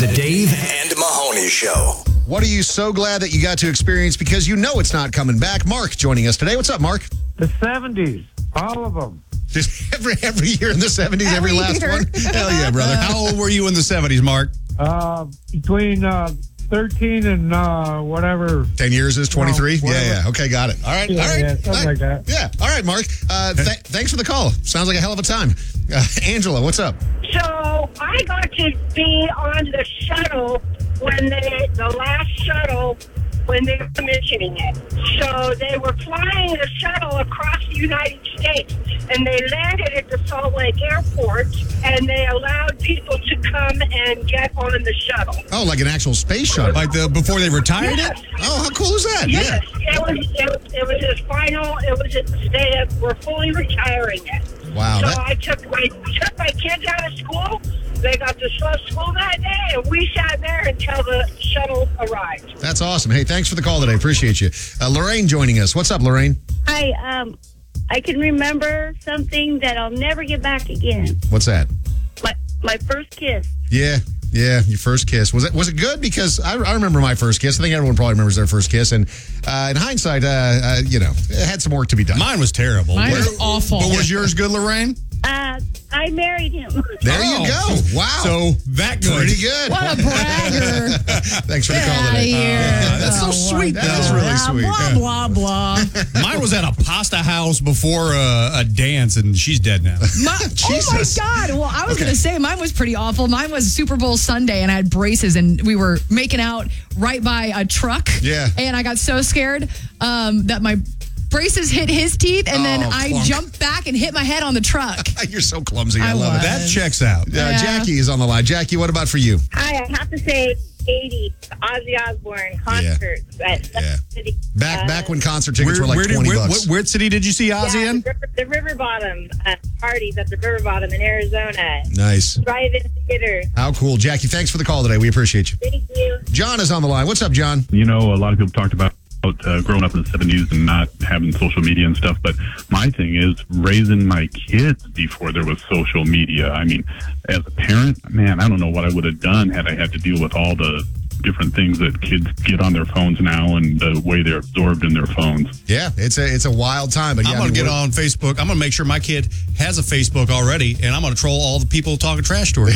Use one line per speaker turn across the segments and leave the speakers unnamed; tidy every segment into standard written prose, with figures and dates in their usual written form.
the Dave and Mahoney Show.
What are you so glad that you got to experience because you know it's not coming back? Mark joining us today. What's up, Mark?
The 70s, all of them.
Just every year in the 70s, every last one? Hell yeah, brother.
How old were you in the 70s, Mark?
Between 13 and whatever.
10 years is 23?
No,
yeah. Okay, got it. All right.
Yeah,
all right.
yeah, something like that.
Yeah. All right, Mark. Thanks for the call. Sounds like a hell of a time. Angela, what's up?
So I got to be on the shuttle when the last shuttle when they were commissioning it. So they were flying the shuttle across the United States, and they landed at the Salt Lake Airport, and they allowed people to come and get on the shuttle.
Oh, like an actual space shuttle.
Like before they retired
Yes.
it?
Oh, how cool is that?
Yes,
Yeah.
it was his final. They were fully retiring it.
Wow.
So I took my kids out of school. They got to school that day, and we sat there until the shuttle arrived.
That's awesome. Hey, thanks for the call today. Appreciate you. Lorraine joining us. What's up, Lorraine?
Hi, I can remember something that I'll never get back again.
What's that?
My first kiss.
Yeah, your first kiss. Was it good? Because I remember my first kiss. I think everyone probably remembers their first kiss. And in hindsight, it had some work to be done.
Mine was terrible.
Mine was awful.
But was yours good, Lorraine?
I married him.
There you go. Wow.
So that good.
Pretty good.
What a bragger.
Thanks for the
Get
call
out of
today.
here.
That's so sweet,
That is really sweet.
Blah, blah, blah.
Mine was at a pasta house before a dance, and she's dead now.
Oh, my
Jesus.
God. Well, I was going to say mine was pretty awful. Mine was Super Bowl Sunday, and I had braces, and we were making out right by a truck.
Yeah.
And I got so scared that my braces hit his teeth, and then I
clunk.
jumped back and hit my head on the truck.
You're so clumsy. I
I
love
was.
it.
That checks out.
Yeah.
Jackie is on the line. Jackie, what about for you?
I have to say 80s, Ozzy Osbourne concerts at
Yeah.
City.
Back when concert tickets were like $20.
Where city did you see Ozzy in?
The River Bottom parties at the River Bottom in Arizona.
Nice.
Drive-in theater.
How cool. Jackie, thanks for the call today. We appreciate you.
Thank you.
John is on the line. What's up, John?
You know, a lot of people talked about growing up in the 70s and not having social media and stuff, but my thing is raising my kids before there was social media. I mean, as a parent, man, I don't know what I would have done had I had to deal with all the different things that kids get on their phones now and the way they're absorbed in their phones.
Yeah, it's a wild time. But yeah,
I'm going to get on Facebook. I'm going to make sure my kid has a Facebook already, and I'm going to troll all the people talking trash to her.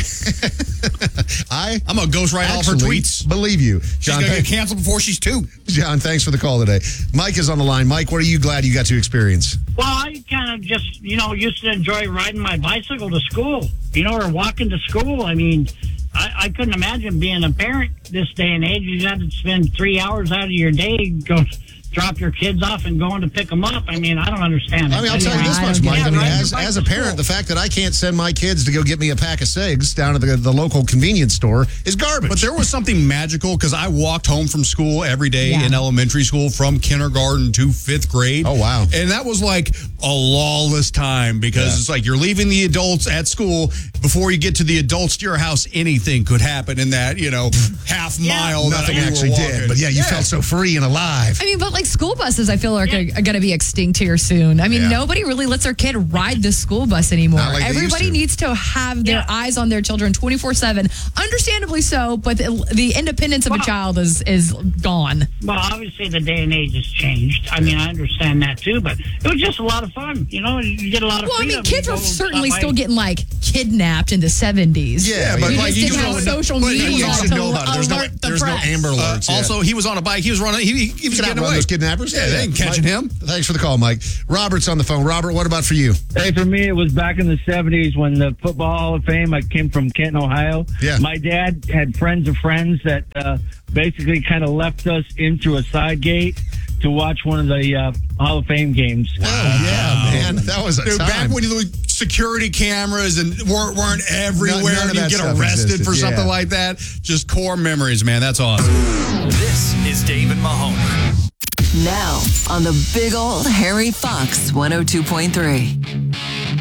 I'm going to ghost write all of her tweets.
Believe you.
She's
John,
going to get canceled before she's 2.
John, thanks for the call today. Mike is on the line. Mike, what are you glad you got to experience?
Well, I kind of just, used to enjoy riding my bicycle to school, or walking to school. I mean, I couldn't imagine being a parent this day and age. You had to spend 3 hours out of your day, go drop your kids off and going to pick them up. I mean, I don't understand it.
I mean, I'll tell you this much, Mike. I mean, as a parent, the fact that I can't send my kids to go get me a pack of cigs down at the local convenience store is garbage.
But there was something magical because I walked home from school every day in elementary school from kindergarten to 5th grade.
Oh, wow.
And that was like a lawless time because it's like you're leaving the adults at school. Before you get to the adults to your house, anything could happen in that, half mile.
Nothing
that you
actually
were
did.
walking.
But you felt so free and alive.
I mean, but like school buses, I feel are going to be extinct here soon. I mean, nobody really lets their kid ride the school bus anymore.
Not like they used
Everybody
to.
needs to have their eyes on their children 24/7. Understandably so, but the independence of a child is gone.
Well, obviously the day and age has changed. I mean, I understand that too, but it was just a lot of fun. You get a lot of
Well, I
freedom.
mean, kids
You
were
go
certainly
stuff
still
like-
getting like kidnapped in the 70s.
Yeah, but
you
like,
just
you
didn't
don't
have
know-
social
but
media
you
to
should know about it.
alert the
There's no
press.
Amber Alerts.
Also, he was on a bike. He was running. He was
Get
getting
out
away.
those kidnappers.
Yeah, they ain't catching him.
Thanks for the call, Mike. Robert's on the phone. Robert, what about for you?
Hey, for me, it was back in the 70s when the Football Hall of Fame, I came from Kenton, Ohio.
Yeah.
My dad had friends of friends that basically kind of left us in through a side gate to watch one of the Hall of Fame games.
Oh, yeah, man. That was a
Dude,
time.
back when you security cameras and weren't everywhere
None of
and you
that
get
stuff
arrested
existed.
for something
Yeah.
like that. Just core memories, man. That's awesome.
This is Dave and Mahoney.
Now on the big old Harry Fox 102.3.